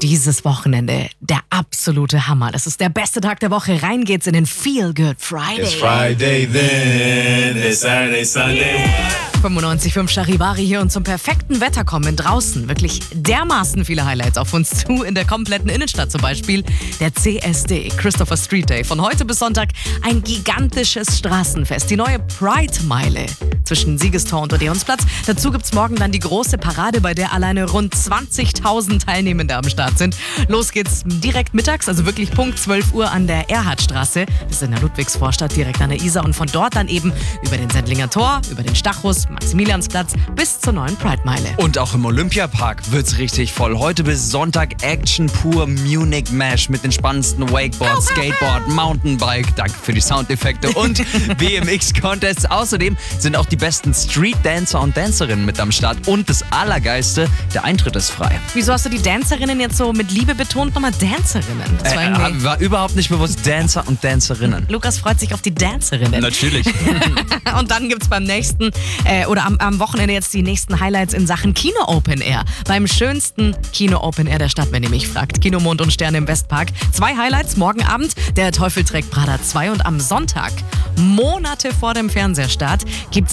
Dieses Wochenende der absolute Hammer. Das ist der beste Tag der Woche. Rein geht's in den Feel Good Friday. It's Friday then, it's Saturday, Sunday. Yeah! 95.5 Charivari hier und zum perfekten Wetter kommen draußen wirklich dermaßen viele Highlights auf uns zu. In der kompletten Innenstadt zum Beispiel der CSD, Christopher Street Day. Von heute bis Sonntag ein gigantisches Straßenfest. Die neue Pride-Meile zwischen Siegestor und Odeonsplatz. Dazu gibt's morgen dann die große Parade, bei der alleine rund 20.000 Teilnehmende am Start sind. Los geht's direkt mittags, also wirklich Punkt 12 Uhr an der Erhardstraße. Das ist in der Ludwigsvorstadt direkt an der Isar. Und von dort dann eben über den Sendlinger Tor, über den Stachus, Maximiliansplatz bis zur neuen Pride-Meile. Und auch im Olympiapark wird's richtig voll. Heute bis Sonntag Action pur Munich Mash mit den spannendsten Wakeboard, Skateboard, Mountainbike, danke für die Soundeffekte und BMX-Contests. Außerdem sind auch die besten Street-Dancer und Dancerinnen mit am Start. Und das Allergeilste, der Eintritt ist frei. Wieso hast du die Dancerinnen jetzt so mit Liebe betont? Nochmal Dancerinnen. Das war überhaupt nicht bewusst. Dancer und Dancerinnen. Lukas freut sich auf die Dancerinnen. Natürlich. Und dann gibt's beim nächsten oder am Wochenende jetzt die nächsten Highlights in Sachen Kino Open Air. Beim schönsten Kino Open Air der Stadt, wenn ihr mich fragt. Kino Mond und Sterne im Westpark. 2 Highlights morgen Abend. Der Teufel trägt Prada 2 und am Sonntag, Monate vor dem Fernsehstart, gibt's